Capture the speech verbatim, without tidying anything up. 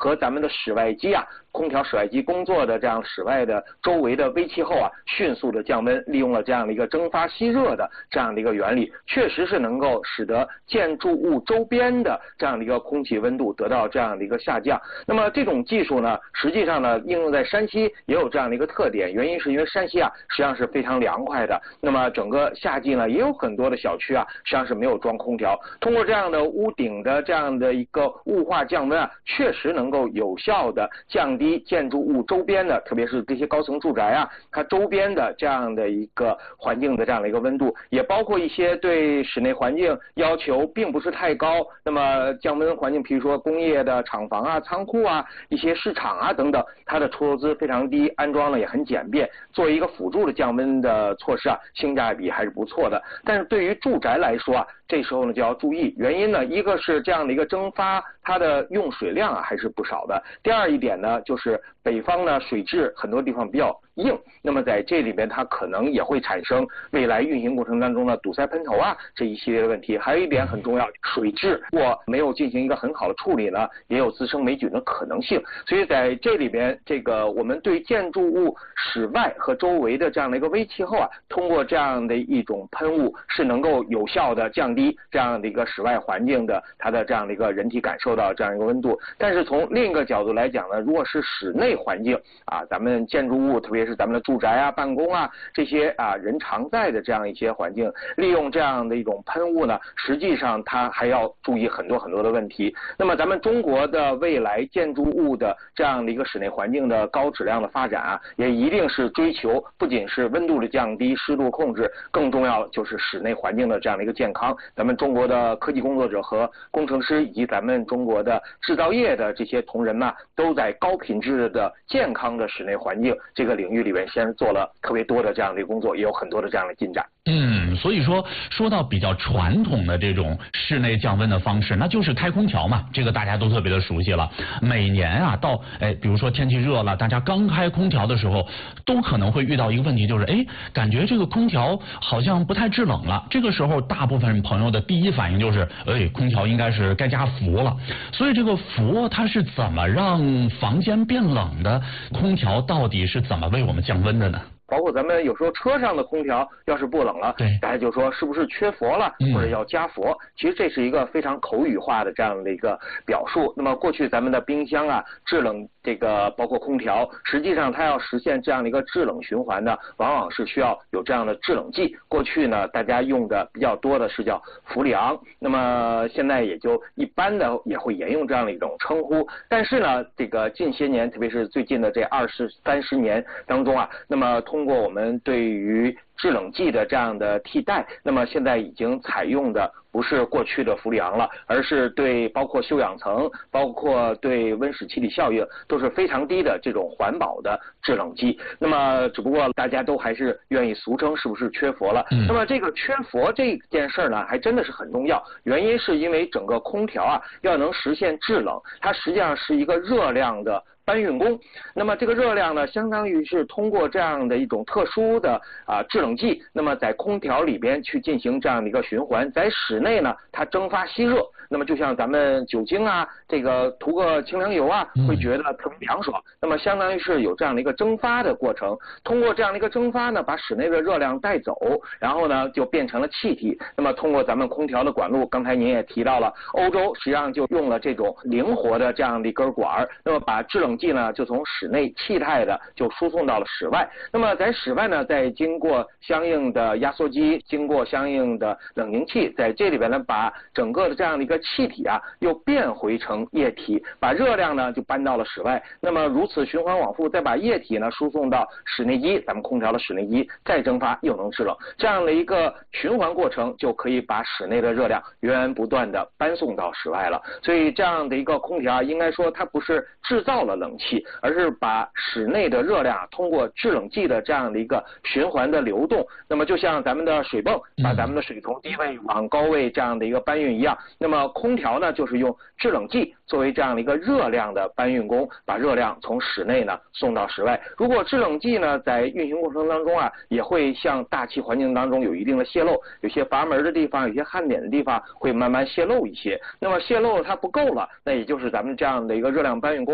和咱们的室外机啊，空调室外机工作的这样室外的周围的微气候啊，迅速的降温，利用了这样的一个蒸发吸热的这样的一个原理，确实是能够使得建筑物周边的这样的一个空气温度得到这样的一个下降。那么这种技术呢，实际上呢，应用在山西也有这样的一个特点，原因是因为山西啊，实际上是非常凉快的。那么整个夏季呢，也有很多的小区啊，实际上是没有装空调。通过这样的屋顶的这样的一个雾化降温啊，确实能够有效的降低建筑物周边的，特别是这些高层住宅啊，它周边的这样的一个环境的这样的一个温度，也包括一些对室内环境要求并不是太高，那么降温环境，比如说工业的厂房啊、仓库啊、一些市场啊等等，它的出资非常低，安装呢也很简便，作为一个辅助的降温的措施啊，性价比还是不错的。但是对于住宅来说啊，这时候呢就要注意，原因呢，一个是这样的一个蒸发，它的用水量啊还是不少的。第二一点呢，就是北方呢水质很多地方比较硬，那么在这里边它可能也会产生未来运行过程当中的堵塞喷头啊这一系列的问题。还有一点很重要，水质如果没有进行一个很好的处理呢，也有滋生霉菌的可能性。所以在这里边，这个我们对建筑物室外和周围的这样的一个微气候啊，通过这样的一种喷雾是能够有效的降低这样的一个室外环境的它的这样的一个人体感受到这样一个温度。但是从另一个角度来讲呢，如果是室内环境啊，咱们建筑物特别是咱们的住宅啊、办公啊这些啊人常在的这样一些环境，利用这样的一种喷雾呢，实际上它还要注意很多很多的问题。那么咱们中国的未来建筑物的这样的一个室内环境的高质量的发展啊，也一定是追求不仅是温度的降低、湿度控制，更重要就是室内环境的这样的一个健康。咱们中国的科技工作者和工程师以及咱们中国的制造业的这些同仁呢，都在高品质的健康的室内环境这个领域里面先做了特别多的这样的工作，也有很多的这样的进展。 嗯，所以说说到比较传统的这种室内降温的方式，那就是开空调嘛，这个大家都特别的熟悉了。每年啊，到哎，比如说天气热了，大家刚开空调的时候，都可能会遇到一个问题，就是哎，感觉这个空调好像不太制冷了。这个时候，大部分朋友的第一反应就是，哎，空调应该是该加氟了。所以这个氟它是怎么让房间变冷的？空调到底是怎么为我们降温的呢？ 包括咱们有时候车上的空调要是不冷了， 对， 大家就说是不是缺氟了，或者要加氟、嗯、其实这是一个非常口语化的这样的一个表述。那么过去咱们的冰箱啊制冷，这个包括空调，实际上它要实现这样的一个制冷循环呢，往往是需要有这样的制冷剂。过去呢大家用的比较多的是叫氟利昂，那么现在也就一般的也会沿用这样的一种称呼。但是呢这个近些年，特别是最近的这二十三十年当中啊，那么通过我们对于制冷剂的这样的替代，那么现在已经采用的不是过去的氟利昂了，而是对包括休氧层、包括对温室气体效应都是非常低的这种环保的制冷剂。那么只不过大家都还是愿意俗称是不是缺氟了、嗯、那么这个缺氟这件事呢还真的是很重要，原因是因为整个空调啊要能实现制冷，它实际上是一个热量的搬运工。那么这个热量呢，相当于是通过这样的一种特殊的啊制冷剂，那么在空调里边去进行这样的一个循环，在室内呢它蒸发吸热。那么就像咱们酒精啊，这个涂个清凉油啊，会觉得特别凉爽。那么相当于是有这样的一个蒸发的过程，通过这样的一个蒸发呢，把室内的热量带走，然后呢就变成了气体。那么通过咱们空调的管路，刚才您也提到了，欧洲实际上就用了这种灵活的这样的一根管，那么把制冷剂呢就从室内气态的就输送到了室外。那么在室外呢，再经过相应的压缩机，经过相应的冷凝器，在这里边呢把整个的这样的一个气体啊又变回成液体，把热量呢就搬到了室外。那么如此循环往复，再把液体呢输送到室内机，咱们空调的室内机再蒸发又能制冷，这样的一个循环过程就可以把室内的热量源源不断的搬送到室外了。所以这样的一个空调应该说它不是制造了冷气，而是把室内的热量通过制冷剂的这样的一个循环的流动，那么就像咱们的水泵把咱们的水从低位往高位这样的一个搬运一样，那么空调呢就是用制冷剂作为这样的一个热量的搬运工，把热量从室内呢送到室外。如果制冷剂呢在运行过程当中啊，也会向大气环境当中有一定的泄漏，有些阀门的地方，有些焊点的地方会慢慢泄漏一些，那么泄漏它不够了，那也就是咱们这样的一个热量搬运工